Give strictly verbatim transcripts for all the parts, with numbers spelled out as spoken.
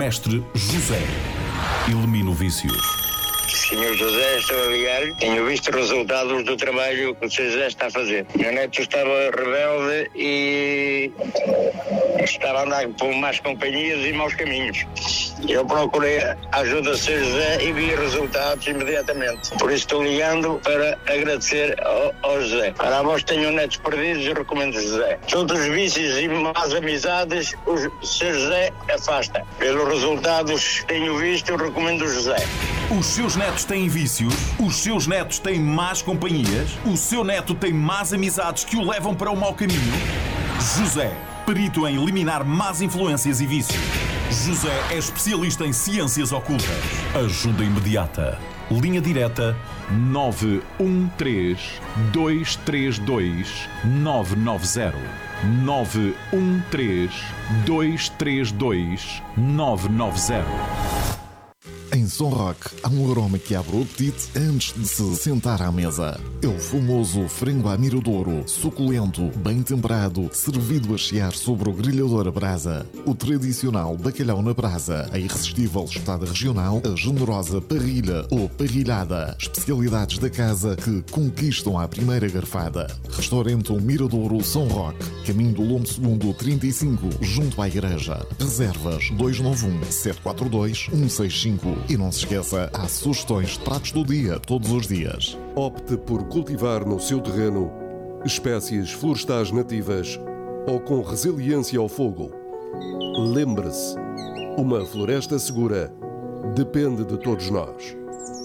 Mestre José. Elimina o vício. senhor José, estou a ligar. Tenho visto resultados do trabalho que o senhor José está a fazer. Meu neto estava rebelde e estava a andar por más companhias e maus caminhos. Eu procurei a ajuda do senhor José e vi resultados imediatamente. Por isso estou ligando para agradecer ao, ao José. Para vós que tenham netos perdidos, eu recomendo o José. Todos os vícios e más amizades, o senhor José afasta. Pelos resultados que tenho visto, eu recomendo o José. Os seus netos têm vícios? Os seus netos têm más companhias? O seu neto tem más amizades que o levam para o mau caminho? José, perito em eliminar más influências e vícios. José é especialista em ciências ocultas. Ajuda imediata. Linha direta nove um três, dois três dois, nove nove zero. nove um três, dois três dois, nove nove zero. Em Som Rock, há um aroma que abre o apetite antes de se sentar à mesa. É o famoso frango à miradouro, suculento, bem temperado, servido a chiar sobre o grelhador a brasa. O tradicional bacalhau na brasa, a irresistível espetada regional, a generosa parrilha ou parrilhada. Especialidades da casa que conquistam à primeira garfada. Restaurante O Miradouro Som Rock, caminho do Lombo Segundo trinta e cinco, junto à igreja. Reservas dois nove um, sete quatro dois, um seis cinco. E não se esqueça, há sugestões de pratos do dia todos os dias. Opte por cultivar no seu terreno espécies florestais nativas ou com resiliência ao fogo. Lembre-se, uma floresta segura depende de todos nós.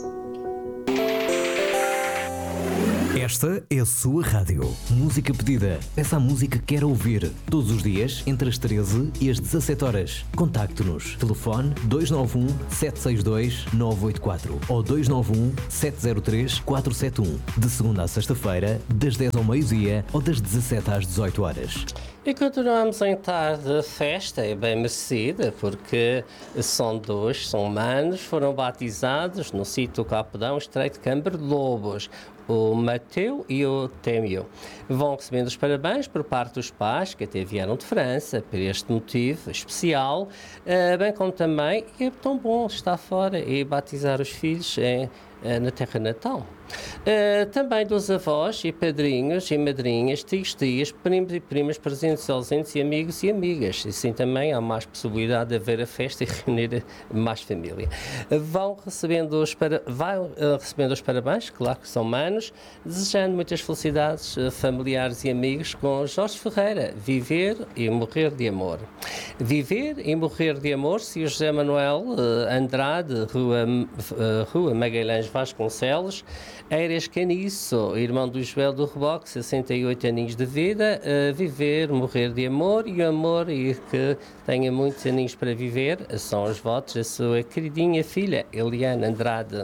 Esta é a sua rádio. Música pedida. Peça a música que quer ouvir. Todos os dias, entre as treze e as dezassete horas. Contacte-nos. Telefone dois nove um, sete seis dois, nove oito quatro ou dois nove um, sete zero três, quatro sete um. De segunda a sexta-feira, das dez ao meio-dia ou das dezassete às dezoito horas. E continuamos em tarde festa, é bem merecida, porque são dois, são humanos, foram batizados no sítio do Capedão, Estreito de Câmara de Lobos, o Mateu e o Témio. Vão recebendo os parabéns por parte dos pais, que até vieram de França, por este motivo especial, bem como também, é tão bom estar fora e batizar os filhos em, na terra natal. Uh, também dos avós e padrinhos e madrinhas, tios, tias, primos e primas, presentes e ausentes e amigos e amigas. E assim também há mais possibilidade de haver a festa e reunir mais família. Uh, vão recebendo os, para... Vai, uh, recebendo os parabéns, claro que são humanos, desejando muitas felicidades uh, familiares e amigos com Jorge Ferreira, Viver e Morrer de Amor. Viver e Morrer de Amor, se o José Manuel uh, Andrade, Rua, uh, Rua Magalhães Vasconcelos, Eiras Caniço, irmão do Joel do Reboque, sessenta e oito aninhos de vida, uh, viver, morrer de amor e amor e que tenha muitos aninhos para viver, são os votos da sua queridinha filha, Eliana Andrade.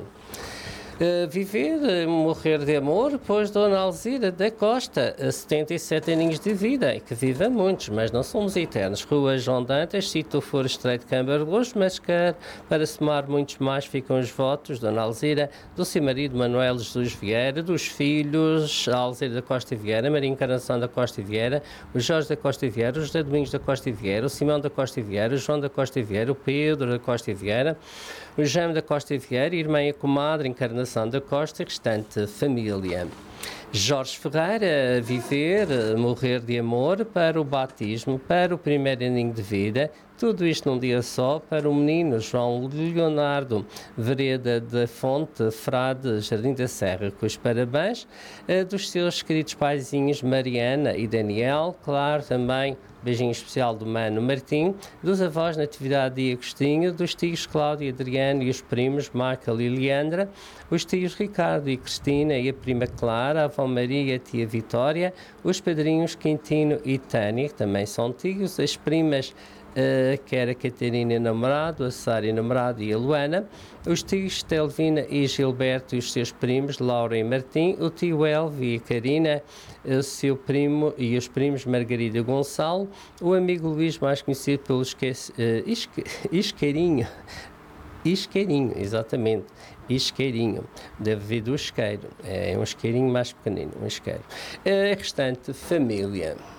Uh, viver, uh, morrer de amor, pois Dona Alzira da Costa, uh, setenta e sete aninhos de vida, e que viva muitos, mas não somos eternos. Rua João Dantas, sítio for Estreito de Câmara de Lobos, mas quer, para somar muitos mais, ficam os votos, Dona Alzira, do seu marido Manuel Jesus Vieira, dos filhos, a Alzira da Costa Vieira, Maria Encarnação da Costa Vieira, o Jorge da Costa Vieira, o José Domingos da Costa Vieira, o Simão da Costa Vieira, o João da Costa Vieira, o Pedro da Costa Vieira, o Jaime da Costa Vieira, irmã e comadre Encarnação da Costa, restante família. Jorge Ferreira, viver, morrer de amor, para o batismo, para o primeiro aninho de vida, tudo isto num dia só, para o menino João Leonardo Vereda da Fonte, Frade, Jardim da Serra, com os parabéns, dos seus queridos paizinhos Mariana e Daniel, claro, também beijinho especial do Mano Martim, dos avós Natividade e Agostinho, dos tios Cláudio e Adriano e os primos Michael e Leandra, os tios Ricardo e Cristina e a prima Clara, a avó Maria e a tia Vitória, os padrinhos Quintino e Tânia, que também são tios, as primas Uh, que era a Catarina e namorado, a Sara e namorado e a Luana, os tios Telvina e Gilberto e os seus primos, Laura e Martim, o tio Elvio e a Karina, o seu primo e os primos Margarida e Gonçalo, o amigo Luís, mais conhecido pelo esque, uh, isque, Isqueirinho, Isqueirinho, exatamente, Isqueirinho, deve vir do isqueiro, é um isqueirinho mais pequenino, um isqueiro. A restante família.